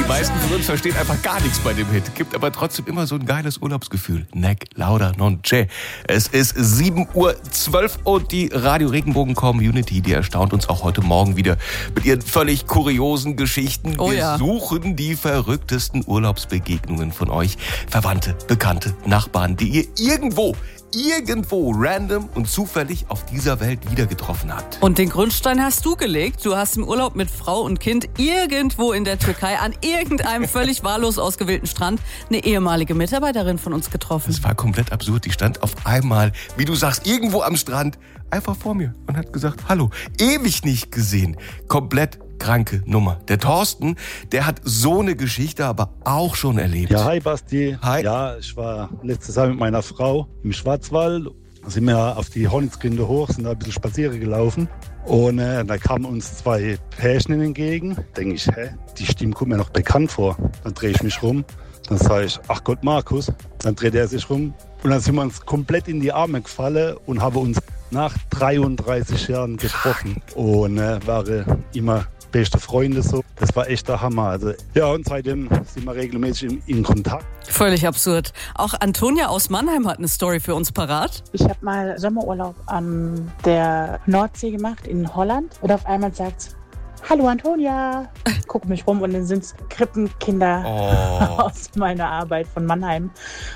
Die meisten von uns verstehen einfach gar nichts bei dem Hit, gibt aber trotzdem immer so ein geiles Urlaubsgefühl. Nec lauda non c'è. Es ist 7:12 Uhr und die Radio Regenbogen Community, die erstaunt uns auch heute Morgen wieder mit ihren völlig kuriosen Geschichten. Wir suchen die verrücktesten Urlaubsbegegnungen von euch. Verwandte, Bekannte, Nachbarn, die ihr irgendwo random und zufällig auf dieser Welt wieder getroffen habt. Und den Grundstein hast du gelegt. Du hast im Urlaub mit Frau und Kind irgendwo in der Türkei an irgendeinem völlig wahllos ausgewählten Strand eine ehemalige Mitarbeiterin von uns getroffen. Das war komplett absurd. Die stand auf einmal, wie du sagst, irgendwo am Strand, einfach vor mir und hat gesagt, hallo, ewig nicht gesehen. Komplett kranke Nummer. Der Thorsten, der hat so eine Geschichte aber auch schon erlebt. Ja, hi Basti. Hi. Ja, ich war letztes Jahr mit meiner Frau im Schwarzwald. Da sind wir auf die Hornitzgründe hoch, sind da ein bisschen spazieren gelaufen. Und da kamen uns zwei Pärchen entgegen. Denke ich, die Stimme kommt mir noch bekannt vor. Dann drehe ich mich rum. Dann sage ich, ach Gott, Markus. Dann dreht er sich rum. Und dann sind wir uns komplett in die Arme gefallen und haben uns nach 33 Jahren getroffen. Und waren immer beste Freunde so. Das war echt der Hammer. Also, ja, und seitdem sind wir regelmäßig in Kontakt. Völlig absurd. Auch Antonia aus Mannheim hat eine Story für uns parat. Ich habe mal Sommerurlaub an der Nordsee gemacht in Holland und auf einmal sagt's: Hallo Antonia. Guck mich rum und dann sind's Krippenkinder aus meiner Arbeit von Mannheim.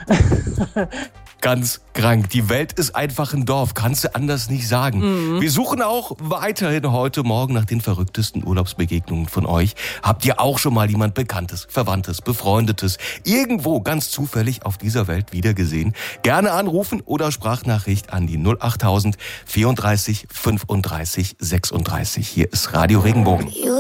Ganz krank. Die Welt ist einfach ein Dorf. Kannst du anders nicht sagen. Wir suchen auch weiterhin heute Morgen nach den verrücktesten Urlaubsbegegnungen von euch. Habt ihr auch schon mal jemand Bekanntes, Verwandtes, Befreundetes irgendwo ganz zufällig auf dieser Welt wiedergesehen? Gerne anrufen oder Sprachnachricht an die 08000 34 35 36. Hier ist Radio Regenbogen.